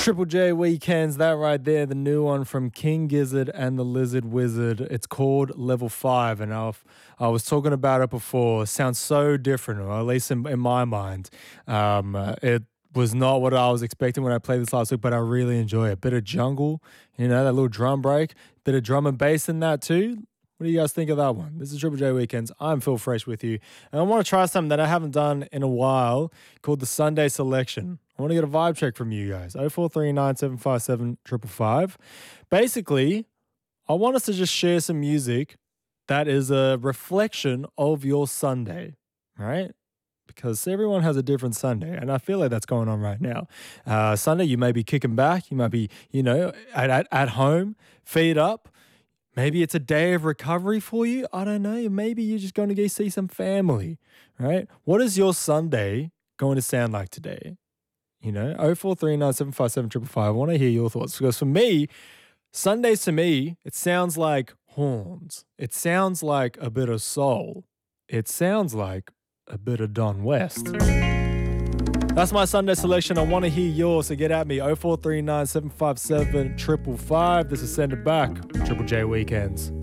Triple J Weekends, that right there, the new one from King Gizzard and the Lizard Wizard. It's called Level 5, and I was talking about it before. It sounds so different, or at least in my mind. It was not what I was expecting when I played this last week, but I really enjoy it. Bit of jungle, that little drum break, bit of drum and bass in that too. What do you guys think of that one? This is Triple J Weekends. I'm Phil Fresh with you. And I want to try something that I haven't done in a while called the Sunday Selection. I want to get a vibe check from you guys. 0439 757 555. Basically, I want us to just share some music that is a reflection of your Sunday, right? Because everyone has a different Sunday, and I feel like that's going on right now. Sunday, you may be kicking back. You might be, at home, feet up. Maybe it's a day of recovery for you. I don't know. Maybe you're just going to go see some family, right? What is your Sunday going to sound like today? 0439 757 555. I want to hear your thoughts. Because for me, Sundays to me, it sounds like horns. It sounds like a bit of soul. It sounds like a bit of Don West. That's my Sunday selection. I want to hear yours, so get at me. 0439 757 555. This is Send It Back. Triple J Weekends.